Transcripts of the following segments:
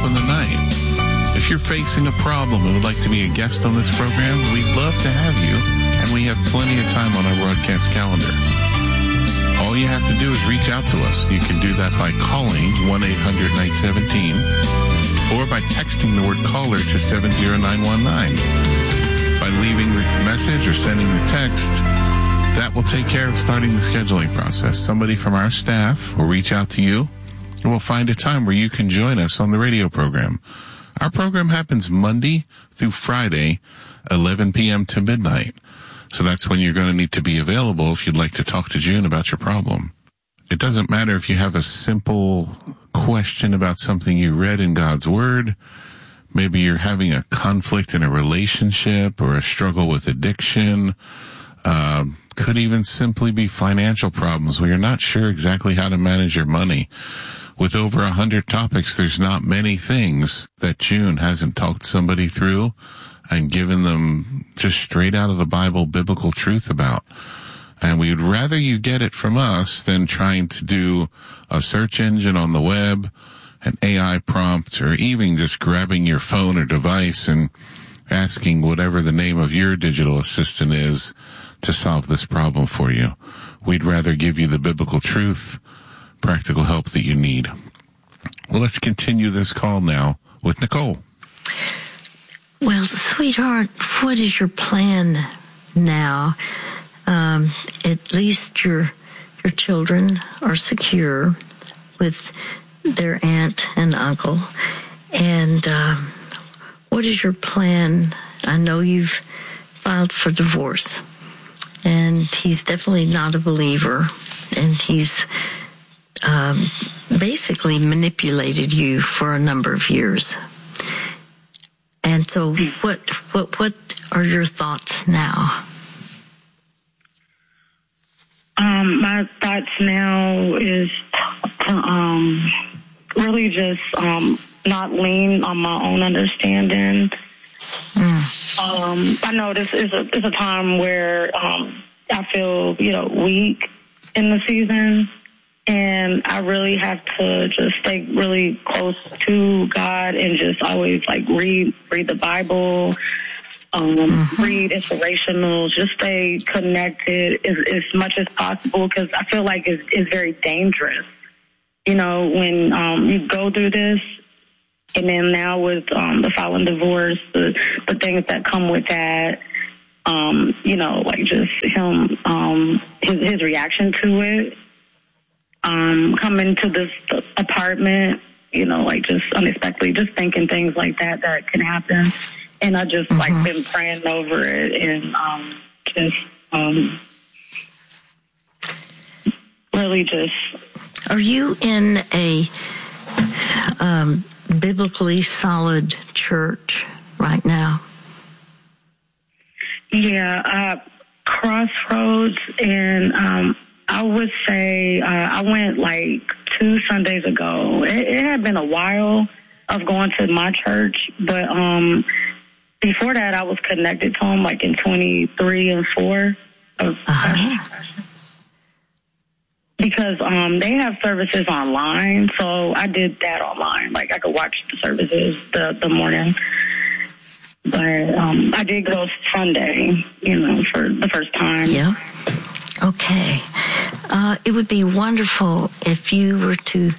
in the night. If you're facing a problem and would like to be a guest on this program, we'd love to have you, and we have plenty of time on our broadcast calendar. All you have to do is reach out to us. You can do that by calling 1-800-NIGHT-17 or by texting the word caller to 70919. By leaving the message or sending the text, that will take care of starting the scheduling process. Somebody from our staff will reach out to you, and we'll find a time where you can join us on the radio program. Our program happens Monday through Friday, 11 p.m. to midnight. So that's when you're going to need to be available if you'd like to talk to June about your problem. It doesn't matter if you have a simple question about something you read in God's Word. Maybe you're having a conflict in a relationship or a struggle with addiction. Could even simply be financial problems where you're not sure exactly how to manage your money. With over 100 topics, there's not many things that June hasn't talked somebody through and given them just straight out of the Bible biblical truth about. And we'd rather you get it from us than trying to do a search engine on the web, an AI prompt, or even just grabbing your phone or device and asking whatever the name of your digital assistant is to solve this problem for you. We'd rather give you the biblical truth, practical help that you need. Well, let's continue this call now with Nicole. Well, sweetheart, what is your plan now? At least your children are secure with their aunt and uncle. And what is your plan? I know you've filed for divorce, and he's definitely not a believer, and he's basically manipulated you for a number of years. And so what are your thoughts now? My thoughts now is to really just not lean on my own understanding. I know this is a time where I feel, weak in the season, and I really have to just stay really close to God and just always read the Bible, read inspirationals, just stay connected as much as possible, because I feel like it's very dangerous. When you go through this, and then now with the filing divorce, the things that come with that, just him, his reaction to it, coming to this apartment, just unexpectedly, just thinking things like that can happen. And I just been praying over it and really just. Are you in a biblically solid church right now? Yeah, Crossroads, and I would say I went 2 Sundays ago. It had been a while of going to my church, but before that I was connected to them in 23 and 4 of because they have services online, so I did that online. I could watch the services the morning. But I did go Sunday, for the first time. Yeah. Okay. It would be wonderful if you were to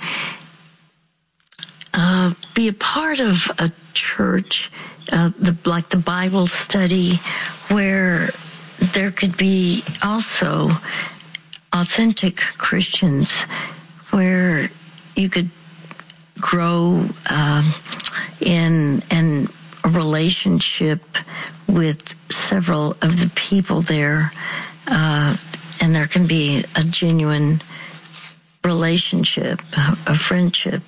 be a part of a church, the Bible study, where there could be also authentic Christians, where you could grow in a relationship with several of the people there, and there can be a genuine relationship, a friendship.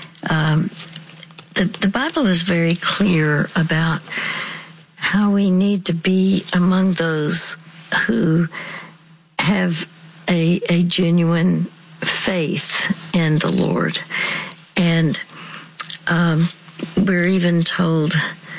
The Bible is very clear about how we need to be among those who have a genuine faith in the Lord. And we're even told,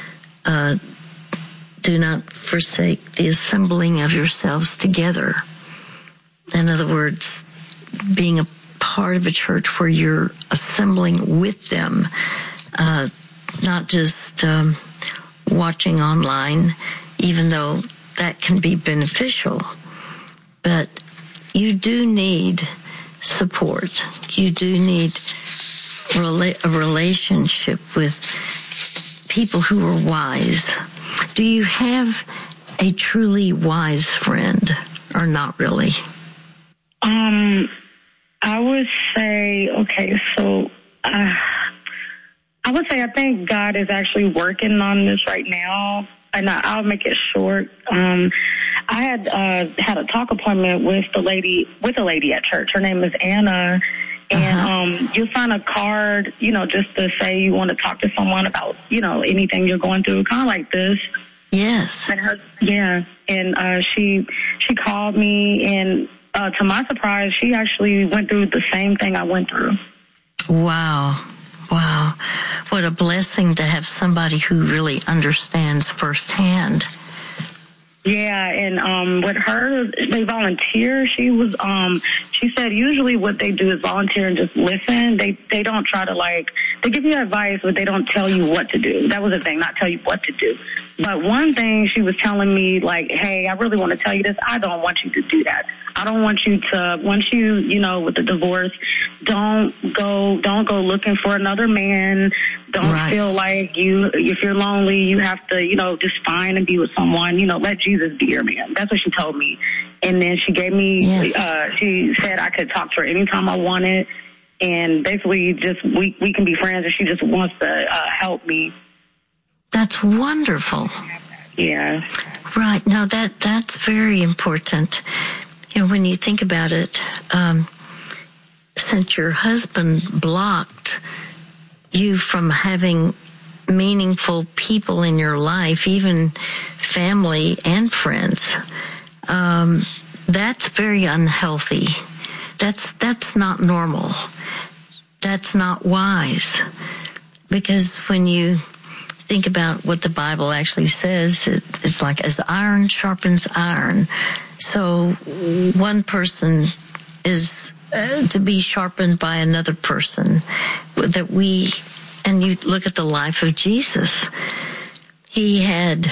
do not forsake the assembling of yourselves together. In other words, being a part of a church where you're assembling with them not just watching online, even though that can be beneficial. But you do need support. You do need a relationship with people who are wise. Do you have a truly wise friend, or not really? I would say, I think God is actually working on this right now, and I'll make it short. I had a talk appointment with a lady at church. Her name is Anna, and you'll sign a card, just to say you want to talk to someone about, anything you're going through, kind of like this. Yes. And she called me, and to my surprise, she actually went through the same thing I went through. Wow. What a blessing to have somebody who really understands firsthand. Yeah, and with her, they volunteer. She said usually what they do is volunteer and just listen. They don't try to, they give you advice, but they don't tell you what to do. That was the thing, not tell you what to do. But one thing she was telling me, hey, I really want to tell you this. I don't want you to do that. I don't want you to, once you, with the divorce, don't go looking for another man. Don't feel like if you're lonely, you have to, just find and be with someone, let Jesus be your man. That's what she told me. And then she gave me, she said I could talk to her anytime I wanted. And basically just, we can be friends, and she just wants to help me. That's wonderful. Yeah. Right. No, that's very important. When you think about it, since your husband blocked you from having meaningful people in your life, even family and friends, that's very unhealthy. That's not normal. That's not wise. Because when you think about what the Bible actually says, it's like as iron sharpens iron. So one person is to be sharpened by another person. And you look at the life of Jesus. He had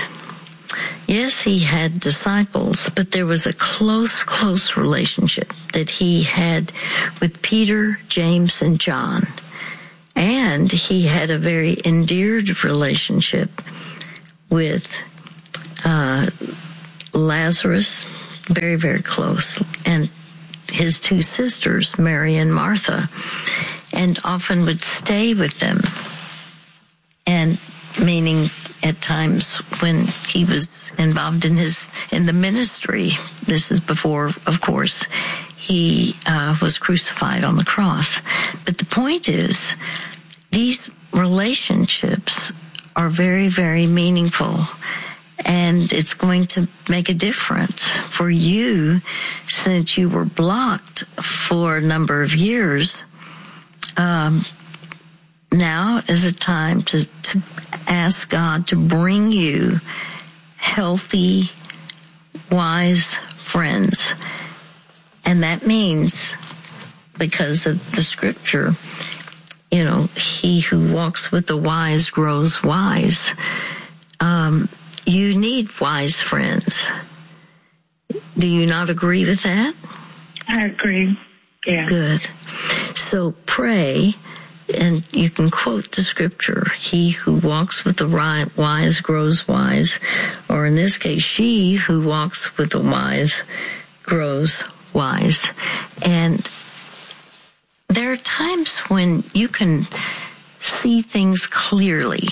disciples, but there was a close relationship that he had with Peter, James, and John. And he had a very endeared relationship with Lazarus, very, very close, and his two sisters, Mary and Martha, and often would stay with them. And meaning at times when he was involved in the ministry, this is before, of course, he was crucified on the cross. But the point is, these relationships are very, very meaningful, and it's going to make a difference for you since you were blocked for a number of years. Now is a time to ask God to bring you healthy, wise friends. And that means, because of the scripture, he who walks with the wise grows wise. You need wise friends. Do you not agree with that? I agree. Yeah. Good. So pray, and you can quote the scripture, he who walks with the wise grows wise, or in this case, she who walks with the wise grows wise. And there are times when you can see things clearly,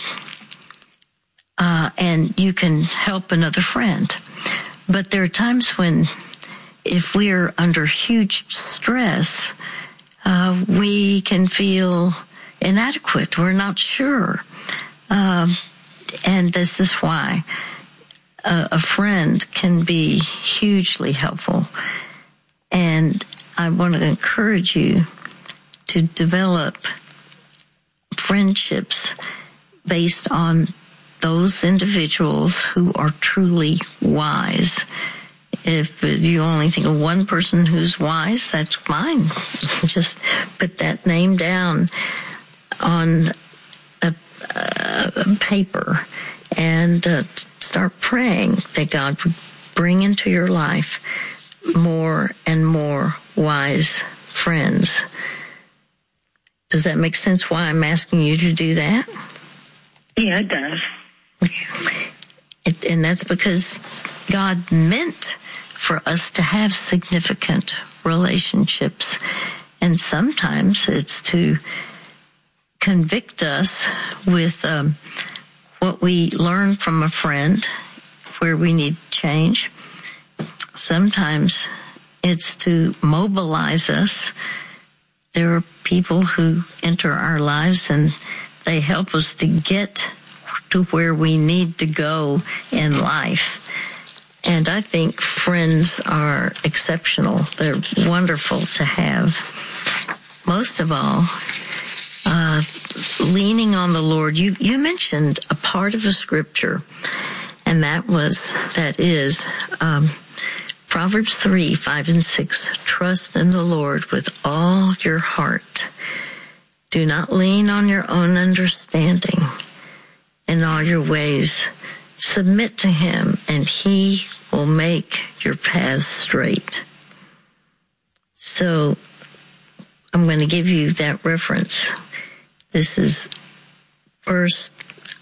and you can help another friend. But there are times when, if we're under huge stress, we can feel inadequate. We're not sure. And this is why a friend can be hugely helpful. And I want to encourage you to develop friendships based on those individuals who are truly wise. If you only think of one person who's wise, that's fine. Just put that name down on a paper and start praying that God would bring into your life more and more wise friends. Does that make sense why I'm asking you to do that? Yeah, it does. And that's because God meant for us to have significant relationships. And sometimes it's to convict us with what we learn from a friend where we need change. Sometimes it's to mobilize us. There are people who enter our lives and they help us to get to where we need to go in life. And I think friends are exceptional. They're wonderful to have. Most of all, leaning on the Lord. You mentioned a part of a scripture, and that is Proverbs 3, 5, and 6. Trust in the Lord with all your heart. Do not lean on your own understanding. In all your ways, submit to him, and he will make your paths straight. So I'm going to give you that reference. This is first,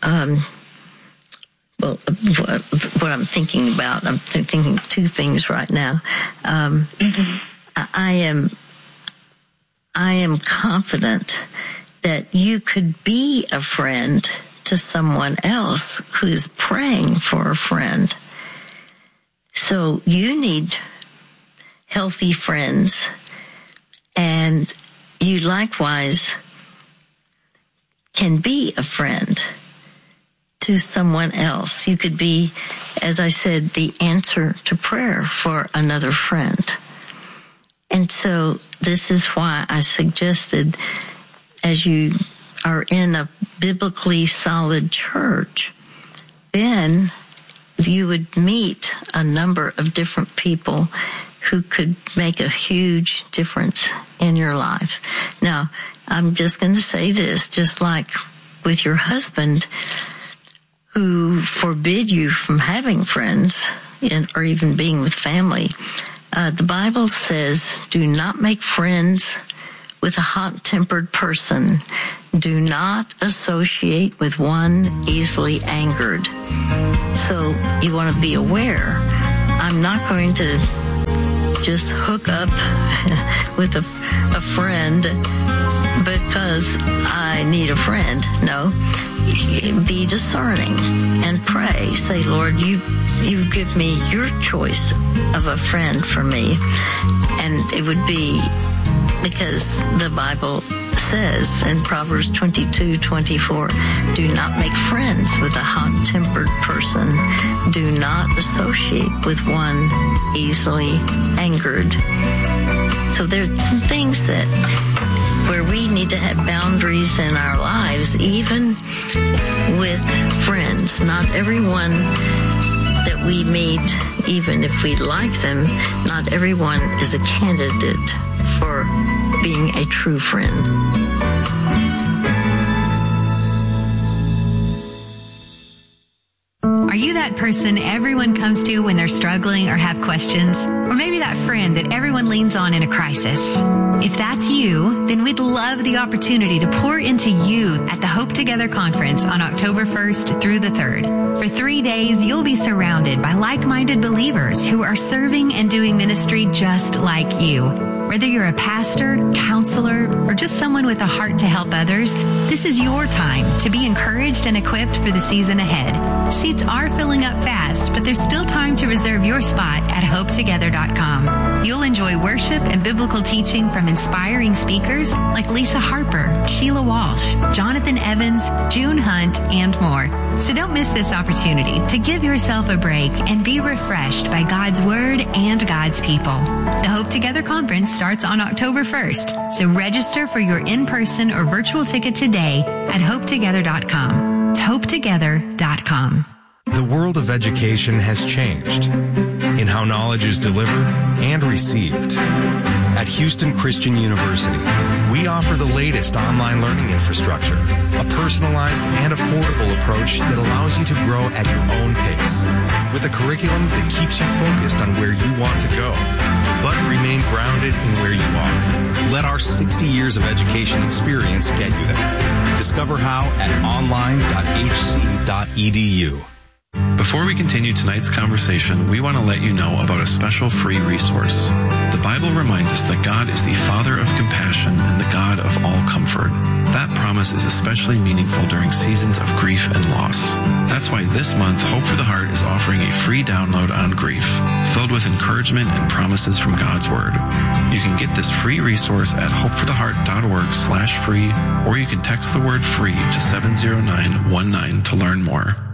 what I'm thinking about. I'm thinking two things right now. I am confident that you could be a friend to someone else who's praying for a friend. So you need healthy friends, and you likewise can be a friend to someone else. You could be, as I said, the answer to prayer for another friend. And so this is why I suggested, as you are in a biblically solid church, then you would meet a number of different people who could make a huge difference in your life. Now, I'm just going to say this, just like with your husband who forbid you from having friends or even being with family, the Bible says, do not make friends with a hot-tempered person. Do not associate with one easily angered. So you want to be aware. I'm not going to just hook up with a friend because I need a friend. No. Be discerning and pray. Say, Lord, you give me your choice of a friend for me. And it would be because the Bible says in Proverbs 22:24, do not make friends with a hot-tempered person. Do not associate with one easily angered. So there's some things where we need to have boundaries in our lives, even with friends. Not everyone that we meet, even if we like them, not everyone is a candidate for being a true friend. Are you that person everyone comes to when they're struggling or have questions? Or maybe that friend that everyone leans on in a crisis? If that's you, then we'd love the opportunity to pour into you at the Hope Together Conference on October 1st through the 3rd. For 3 days, you'll be surrounded by like-minded believers who are serving and doing ministry just like you. Whether you're a pastor, counselor, or just someone with a heart to help others, this is your time to be encouraged and equipped for the season ahead. Seats are filling up fast, but there's still time to reserve your spot at HopeTogether.com. You'll enjoy worship and biblical teaching from inspiring speakers like Lisa Harper, Sheila Walsh, Jonathan Evans, June Hunt, and more. So don't miss this opportunity to give yourself a break and be refreshed by God's Word and God's people. The Hope Together Conference starts on October 1st, so register for your in-person or virtual ticket today at HopeTogether.com. It's HopeTogether.com. The world of education has changed in how knowledge is delivered and received. At Houston Christian University, we offer the latest online learning infrastructure, a personalized and affordable approach that allows you to grow at your own pace, with a curriculum that keeps you focused on where you want to go, but remain grounded in where you are. Let our 60 years of education experience get you there. Discover how at online.hc.edu. Before we continue tonight's conversation, we want to let you know about a special free resource. The Bible reminds us that God is the Father of compassion and the God of all comfort. That promise is especially meaningful during seasons of grief and loss. That's why this month, Hope for the Heart is offering a free download on grief, filled with encouragement and promises from God's Word. You can get this free resource at hopefortheheart.org/free, or you can text the word FREE to 70919 to learn more.